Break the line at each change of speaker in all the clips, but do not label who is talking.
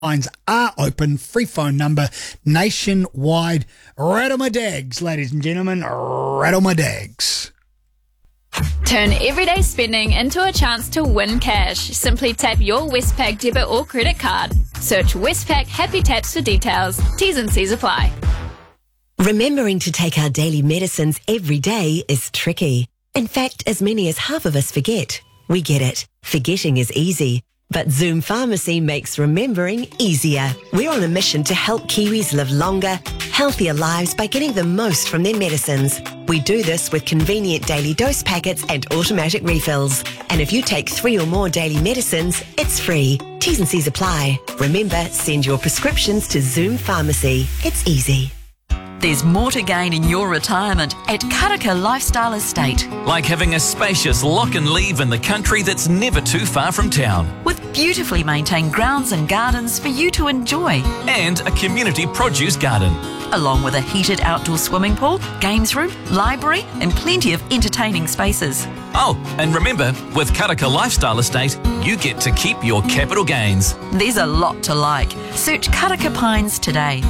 Lines are open. Free phone number nationwide. Rattle my dags, ladies and gentlemen. Rattle my dags.
Turn everyday spending into a chance to win cash. Simply tap your Westpac debit or credit card. Search Westpac Happy Taps for details. T's and C's apply.
Remembering to take our daily medicines every day is tricky. In fact, as many as half of us forget. We get it. Forgetting is easy. But Zoom Pharmacy makes remembering easier. We're on a mission to help Kiwis live longer, healthier lives by getting the most from their medicines. We do this with convenient daily dose packets and automatic refills. And if you take 3 or more daily medicines, it's free. T's and C's apply. Remember, send your prescriptions to Zoom Pharmacy. It's easy.
There's more to gain in your retirement at Karaka Lifestyle Estate.
Like having a spacious lock and leave in the country that's never too far from town.
With beautifully maintained grounds and gardens for you to enjoy.
And a community produce garden.
Along with a heated outdoor swimming pool, games room, library and plenty of entertaining spaces.
Oh, and remember, with Karaka Lifestyle Estate, you get to keep your capital gains.
There's a lot to like. Search Karaka Pines today.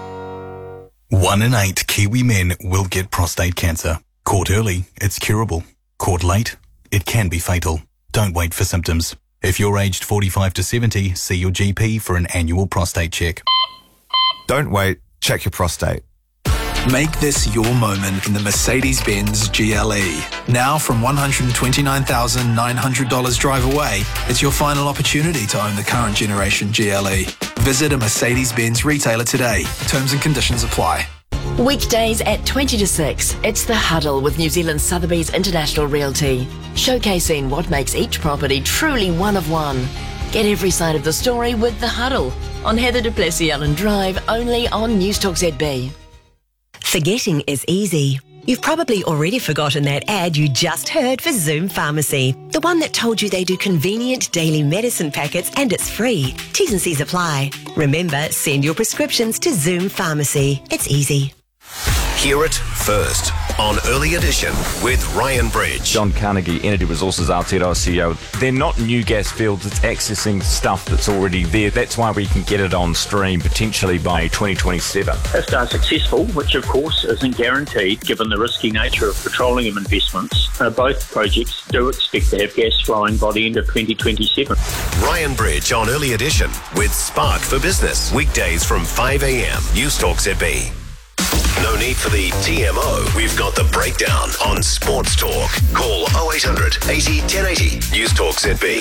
1 in 8 Kiwi men will get prostate cancer. Caught early, it's curable. Caught late, it can be fatal. Don't wait for symptoms. If you're aged 45 to 70, see your GP for an annual prostate check.
Don't wait, check your prostate.
Make this your moment in the Mercedes-Benz GLE. Now from $129,900 drive away, it's your final opportunity to own the current generation GLE. Visit a Mercedes-Benz retailer today. Terms and conditions apply.
Weekdays at 20 to 6, it's The Huddle with New Zealand Sotheby's International Realty, showcasing what makes each property truly one of one. Get every side of the story with The Huddle on Heather du Plessis-Allen Drive, only on Newstalk ZB.
Forgetting is easy. You've probably already forgotten that ad you just heard for Zoom Pharmacy, the one that told you they do convenient daily medicine packets and it's free. T's and C's apply. Remember, send your prescriptions to Zoom Pharmacy. It's easy.
Hear it first on Early Edition with Ryan Bridge.
John Carnegie, Energy Resources Aotearoa CEO. They're not new gas fields, it's accessing stuff that's already there. That's why we can get it on stream potentially by 2027.
If they're successful, which of course isn't guaranteed given the risky nature of petroleum investments, both projects do expect to have gas flowing by the end of 2027.
Ryan Bridge on Early Edition with Spark for Business. Weekdays from 5 a.m. Newstalk ZB. No need for the TMO. We've got the breakdown on Sports Talk. Call 0800 80 1080. Newstalk ZB.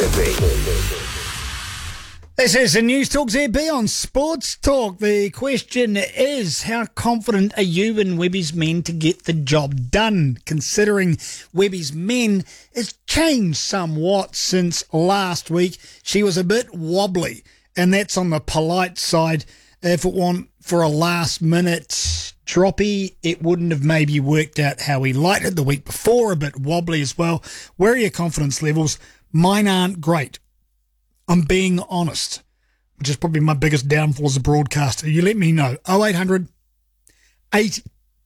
This is a Newstalk ZB on Sports Talk. The question is, how confident are you in Webby's men to get the job done? Considering Webby's men has changed somewhat since last week. She was a bit wobbly, and that's on the polite side. If it weren't for a last-minute droppy, it wouldn't have maybe worked out how he liked it the week before, a bit wobbly as well. Where are your confidence levels? Mine aren't great. I'm being honest, which is probably my biggest downfall as a broadcaster. You let me know. 0800 80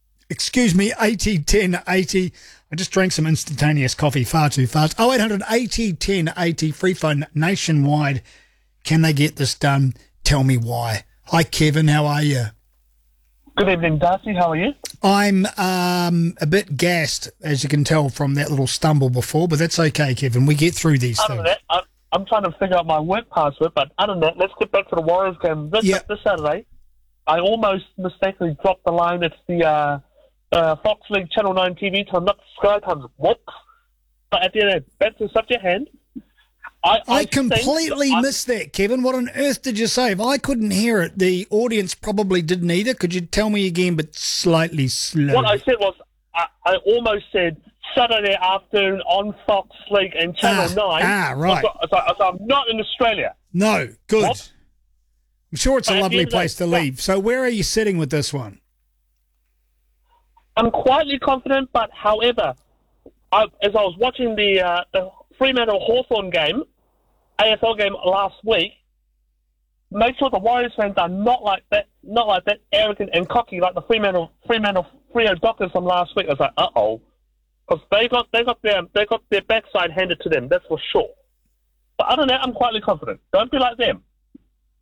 10 80. I just drank some instantaneous coffee far too fast. 0800 80 10 80. Free phone nationwide. Can they get this done? Tell me why. Hi, Kevin. How are you?
Good evening, Darcy. How are you?
I'm a bit gassed, as you can tell from that little stumble before, but that's okay, Kevin. We get through these things.
I'm trying to figure out my work password, but other than that, let's get back to the Warriors game this Saturday. I almost mistakenly dropped the line. It's the Fox League Channel 9 TV time, not Sky Times. Whoops. But at the end, back to the subject hand.
I completely missed that, Kevin. What on earth did you say? If I couldn't hear it, the audience probably didn't either. Could you tell me again, but slightly slow?
What I said was, I almost said Saturday afternoon on Fox League and Channel 9.
Right.
So I'm not in Australia.
No, good.
What?
I'm sure it's a lovely place to leave. So where are you sitting with this one?
I'm quietly confident, but however, as I was watching the Fremantle Hawthorn game, AFL game last week, make sure the Warriors fans are not like that arrogant and cocky like the Fremantle Freo Dockers from last week. I was like, because they got their backside handed to them. That's for sure. But other than that, I'm quietly confident. Don't be like them.